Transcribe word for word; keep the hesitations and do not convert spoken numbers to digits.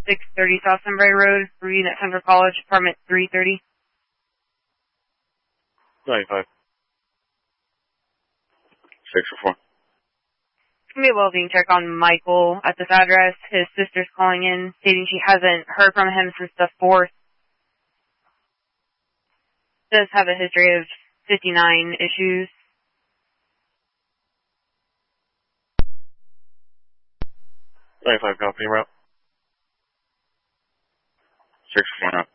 six thirty South Sunbury Road, Reading at Central College, apartment three thirty. ninety-five. six or four. It's going to be a well-being check on Michael at this address. His sister's calling in, stating she hasn't heard from him since the fourth. Does have a history of fifty-nine issues. ninety-five, copy, route. six or four now.